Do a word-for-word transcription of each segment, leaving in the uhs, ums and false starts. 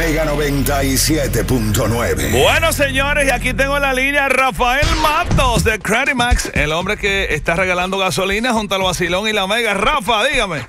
Mega noventa y siete punto nueve. Bueno, señores, y aquí tengo en la línea a Rafael Matos de Credit Max, el hombre que está regalando gasolina junto al Vacilón y la Mega. Rafa, dígame.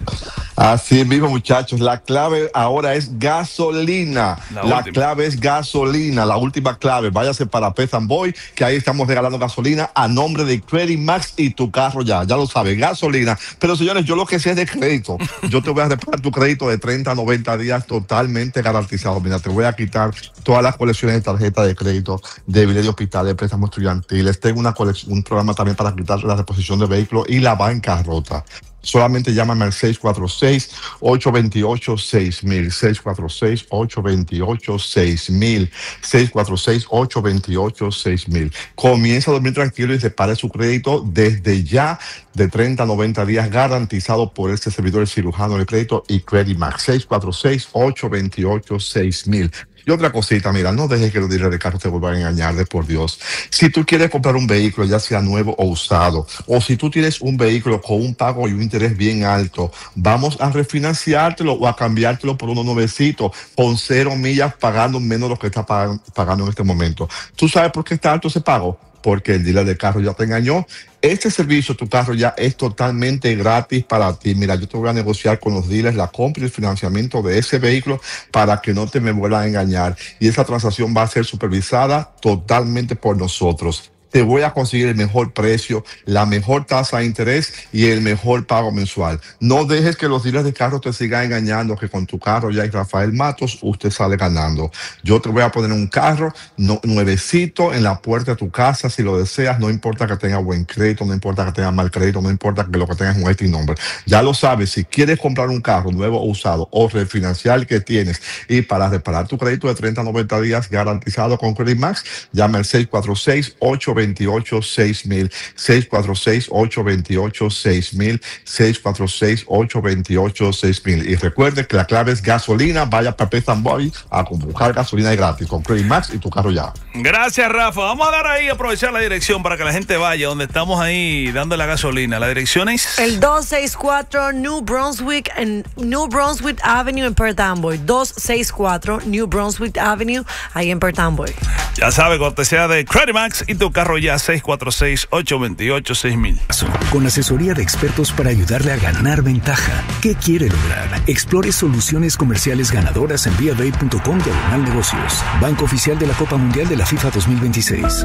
Así mismo, muchachos, la clave ahora es gasolina. La, la clave es gasolina, la última clave. Váyase para Pet and Boy, que ahí estamos regalando gasolina a nombre de Credit Max y tu carro ya, ya lo sabes, gasolina. Pero señores, yo lo que sé es de crédito. Yo te voy a reparar tu crédito de treinta a noventa días totalmente garantizado. Mira, te voy a quitar todas las colecciones de tarjetas de crédito, de billetes de hospital, de préstamos estudiantiles. Tengo una colección, un programa también para quitar la reposición de vehículos y la bancarrota. Solamente llámame al seis cuatro seis, ocho dos ocho, seis mil, seis cuatro seis, ocho dos ocho, seis mil, seis cuatro seis, ocho dos ocho, seis mil. Comienza a dormir tranquilo y repare su crédito desde ya, de treinta a noventa días, garantizado por este servidor cirujano de crédito y Credit Max. seis cuatro seis, ocho dos ocho, seis mil. Y otra cosita, mira, no dejes que los dealers de carros te vuelvan a engañar, de por Dios. Si tú quieres comprar un vehículo, ya sea nuevo o usado, o si tú tienes un vehículo con un pago y un interés bien alto, vamos a refinanciártelo o a cambiártelo por uno nuevecito, con cero millas, pagando menos de lo que está pagando, pagando en este momento. ¿Tú sabes por qué está alto ese pago? Porque el dealer de carro ya te engañó. Este servicio, tu carro ya es totalmente gratis para ti. Mira, yo te voy a negociar con los dealers la compra y el financiamiento de ese vehículo para que no te me vuelvan a engañar. Y esa transacción va a ser supervisada totalmente por nosotros. Te voy a conseguir el mejor precio, la mejor tasa de interés y el mejor pago mensual. No dejes que los dealers de carro te sigan engañando, que con tu carro ya hay Rafael Matos, usted sale ganando. Yo te voy a poner un carro no, nuevecito en la puerta de tu casa si lo deseas. No importa que tenga buen crédito, no importa que tenga mal crédito, no importa que lo que tengas es un I T number. Ya lo sabes, si quieres comprar un carro nuevo o usado o refinanciar el que tienes y para reparar tu crédito de treinta a noventa días garantizado con Credit Max, llama al seis cuatro seis, ocho dos ocho, seis mil, seis cuatro seis, ocho dos ocho, seis mil, seis cuatro seis, ocho dos ocho, seis mil. Y recuerde que la clave es gasolina. Vaya para Pet and Boy a buscar gasolina de gratis con Credit Max y tu carro ya. Gracias, Rafa. Vamos a dar ahí, aprovechar la dirección para que la gente vaya donde estamos ahí dando la gasolina. La dirección es el doscientos sesenta y cuatro New Brunswick en New Brunswick Avenue en Perth Amboy. doscientos sesenta y cuatro New Brunswick Avenue ahí en Perth Amboy. Ya sabe, cortesía de Credit Max y tu carro ya. Seis cuatro seis, ocho dos ocho, seis mil. Con asesoría de expertos para ayudarle a ganar ventaja. ¿Qué quiere lograr? Explore soluciones comerciales ganadoras en vía bay punto com diagonal negocios. Banco oficial de la Copa Mundial de la FIFA dos mil veintiséis.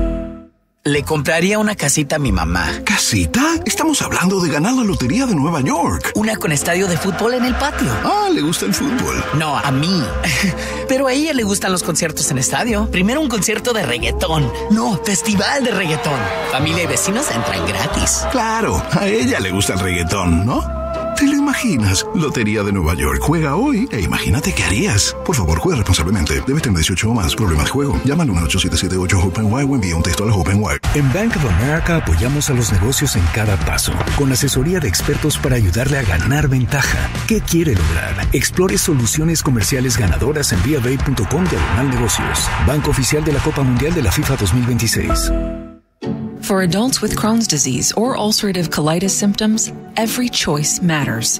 Le compraría una casita a mi mamá. ¿Casita? Estamos hablando de ganar la lotería de Nueva York. Una con estadio de fútbol en el patio. Ah, ¿le gusta el fútbol? No, a mí. Pero a ella le gustan los conciertos en estadio. Primero un concierto de reggaetón. No, festival de reggaetón. Familia y vecinos entran gratis. Claro, a ella le gusta el reggaetón, ¿no? ¿Te lo imaginas? Lotería de Nueva York. Juega hoy e imagínate qué harías. Por favor, juega responsablemente. Debes tener dieciocho o más. Problemas de juego. Llama al uno ocho siete siete ocho Open Wide o envía un texto a la Open Wide. En Bank of America apoyamos a los negocios en cada paso, con asesoría de expertos para ayudarle a ganar ventaja. ¿Qué quiere lograr? Explore soluciones comerciales ganadoras en vía bay punto com diagonal negocios. Banco oficial de la Copa Mundial de la FIFA dos mil veintiséis. For adults with Crohn's disease or ulcerative colitis symptoms, every choice matters.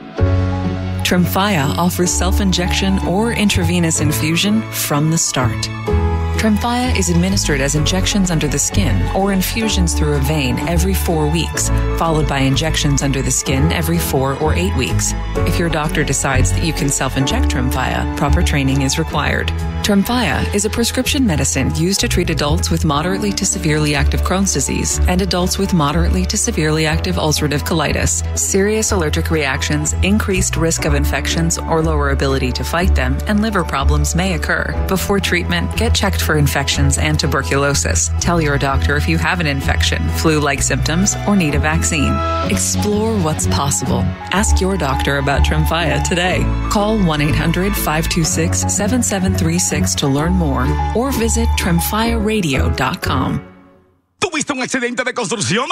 Tremfya offers self-injection or intravenous infusion from the start. Tremfya is administered as injections under the skin or infusions through a vein every four weeks, followed by injections under the skin every four or eight weeks. If your doctor decides that you can self-inject Tremfya, proper training is required. Tremfya is a prescription medicine used to treat adults with moderately to severely active Crohn's disease and adults with moderately to severely active ulcerative colitis. Serious allergic reactions, increased risk of infections or lower ability to fight them, and liver problems may occur. Before treatment, get checked for infections and tuberculosis. Tell your doctor if you have an infection, flu-like symptoms, or need a vaccine. Explore what's possible. Ask your doctor about Tremfya today. Call one eight hundred, five two six, seven seven three six to learn more or visit tremfya radio dot com. ¿Tuviste un accidente de construcción?